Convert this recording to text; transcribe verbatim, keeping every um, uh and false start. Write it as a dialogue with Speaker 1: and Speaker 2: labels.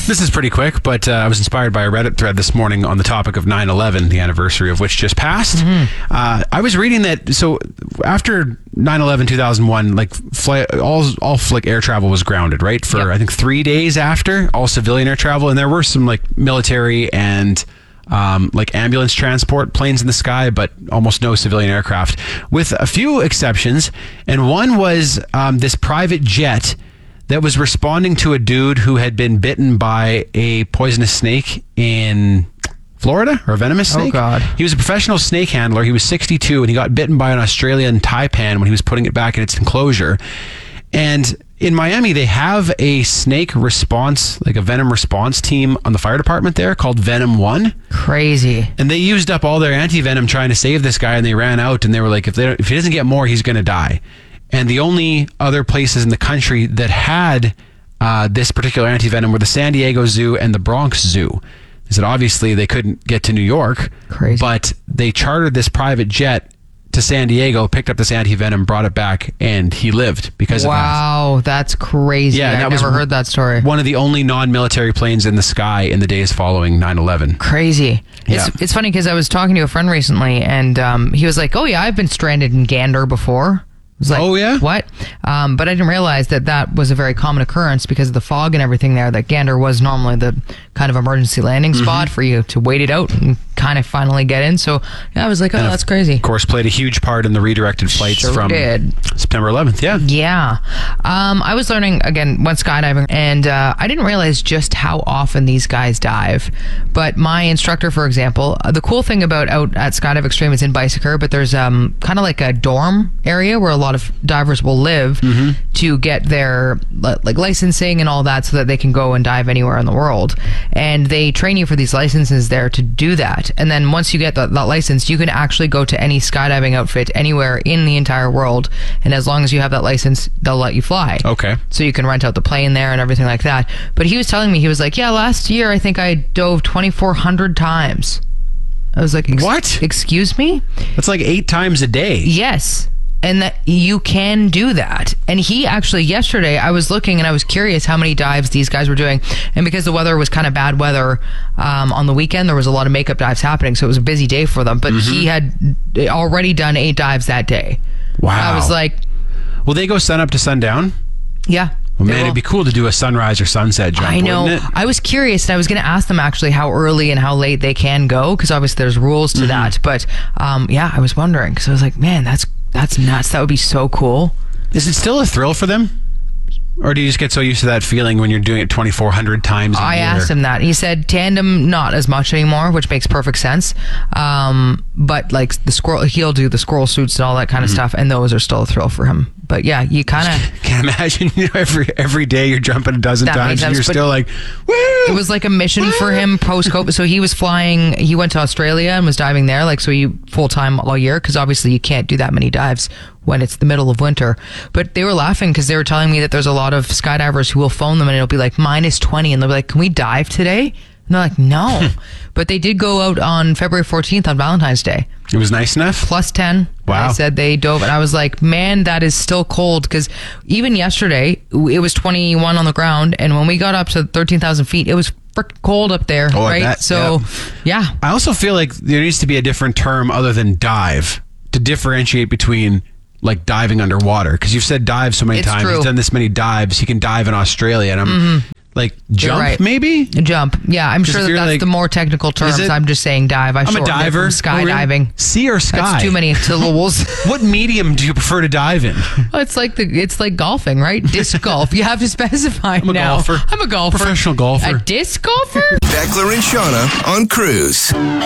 Speaker 1: This is pretty quick, but uh, I was inspired by a Reddit thread this morning on the topic of nine eleven, the anniversary of which just passed. Mm-hmm. Uh, I was reading that, so after nine eleven two thousand one, like fly, all all like air travel was grounded, right? For yep. I think three days after, all civilian air travel, and there were some like military and um, like ambulance transport planes in the sky, but almost no civilian aircraft, with a few exceptions. And one was um, this private jet that was responding to a dude who had been bitten by a poisonous snake in Florida, or a venomous snake.
Speaker 2: Oh, God.
Speaker 1: He was a professional snake handler. He was sixty-two, and he got bitten by an Australian taipan when he was putting it back in its enclosure. And in Miami, they have a snake response, like a venom response team on the fire department there called Venom One.
Speaker 2: Crazy.
Speaker 1: And they used up all their anti-venom trying to save this guy, and they ran out, and they were like, if, they if he doesn't get more, he's going to die. And the only other places in the country that had uh, this particular anti-venom were the San Diego Zoo and the Bronx Zoo. They said obviously they couldn't get to New York,
Speaker 2: Crazy.
Speaker 1: But they chartered this private jet to San Diego, picked up this anti-venom, brought it back, and he lived because
Speaker 2: wow,
Speaker 1: of that.
Speaker 2: Wow, that's crazy.
Speaker 1: Yeah,
Speaker 2: I
Speaker 1: that
Speaker 2: never
Speaker 1: was
Speaker 2: heard that story.
Speaker 1: One of the only non-military planes in the sky in the days following nine eleven.
Speaker 2: Crazy.
Speaker 1: Yeah.
Speaker 2: It's, it's funny because I was talking to a friend recently, and um, he was like, oh yeah, I've been stranded in Gander before. I was like,
Speaker 1: oh, yeah?
Speaker 2: What? Um, but I didn't realize that that was a very common occurrence because of the fog and everything there, that Gander was normally the kind of emergency landing mm-hmm. spot for you to wait it out and kind of finally get in. So yeah, I was like, oh,
Speaker 1: and
Speaker 2: that's crazy.
Speaker 1: Of course, played a huge part in the redirected flights
Speaker 2: sure
Speaker 1: from
Speaker 2: did.
Speaker 1: September eleventh. Yeah.
Speaker 2: Yeah. Um, I was learning, again, went skydiving, and uh, I didn't realize just how often these guys dive. But my instructor, for example, uh, the cool thing about out at Skydive Extreme is in Bicycle, but there's um, kind of like a dorm area where a lot of divers will live mm-hmm. to get their like licensing and all that so that they can go and dive anywhere in the world. And they train you for these licenses there to do that. And then once you get that, that license, you can actually go to any skydiving outfit anywhere in the entire world. And as long as you have that license, they'll let you fly.
Speaker 1: Okay.
Speaker 2: So you can rent out the plane there and everything like that. But he was telling me, he was like, yeah, last year I think I dove twenty-four hundred times. I was like, Ex-
Speaker 1: what?
Speaker 2: Excuse me?
Speaker 1: That's like eight times a day.
Speaker 2: Yes. And that you can do that. And he actually, yesterday, I was looking and I was curious how many dives these guys were doing. And because the weather was kind of bad weather um, on the weekend, there was a lot of makeup dives happening. So it was a busy day for them. But mm-hmm. he had already done eight dives that day.
Speaker 1: Wow.
Speaker 2: I was like...
Speaker 1: Will they go sun up to sundown?
Speaker 2: Yeah.
Speaker 1: Well, man, it'd be cool to do a sunrise or sunset jump.
Speaker 2: I know.
Speaker 1: Wouldn't it?
Speaker 2: I was curious, and I was going to ask them actually how early and how late they can go, because obviously there's rules to mm-hmm. that. But um, yeah, I was wondering, because I was like, man, that's that's nuts. That would be so cool.
Speaker 1: Is it still a thrill for them? Or do you just get so used to that feeling when you're doing it twenty-four hundred times a
Speaker 2: I
Speaker 1: year?
Speaker 2: asked him that. He said tandem not as much anymore, which makes perfect sense. Um, but like the squirrel, he'll do the squirrel suits and all that kind of mm-hmm. stuff, and those are still a thrill for him. But yeah, you kind of
Speaker 1: can't imagine. You know, every every day you're jumping a dozen times, times, and you're still like, woo!
Speaker 2: It was like a mission woo! for him post COVID. So he was flying. He went to Australia and was diving there, like so he full time all year, because obviously you can't do that many dives when it's the middle of winter. But they were laughing because they were telling me that there's a lot of skydivers who will phone them and it'll be like minus twenty, and they'll be like, "Can we dive today?" And they're like, no. But they did go out on February fourteenth on Valentine's Day.
Speaker 1: It was nice enough?
Speaker 2: Plus ten.
Speaker 1: Wow.
Speaker 2: I said they dove. And I was like, man, that is still cold. Because even yesterday, it was twenty-one on the ground. And when we got up to thirteen thousand feet, it was freaking cold up there.
Speaker 1: Oh,
Speaker 2: right?
Speaker 1: that,
Speaker 2: so, yeah.
Speaker 1: yeah. I also feel like there needs to be a different term other than dive to differentiate between like diving underwater. Because you've said dive so many
Speaker 2: it's
Speaker 1: times.
Speaker 2: True.
Speaker 1: You've done this many dives. You can dive in Australia. And I'm... Mm-hmm. Like jump,
Speaker 2: right.
Speaker 1: maybe?
Speaker 2: Jump. Yeah, I'm sure that that's
Speaker 1: like,
Speaker 2: the more technical terms. I'm just saying dive. I
Speaker 1: I'm a diver.
Speaker 2: Skydiving.
Speaker 1: Oh, sea or sky?
Speaker 2: That's too many syllables.
Speaker 1: What medium do you prefer to dive in?
Speaker 2: Well, it's like the it's like golfing, right? Disc golf. You have to specify
Speaker 1: I'm a
Speaker 2: now.
Speaker 1: golfer.
Speaker 2: I'm a golfer.
Speaker 1: Professional golfer.
Speaker 2: A disc golfer?
Speaker 3: Beckler and Shauna on Cruise.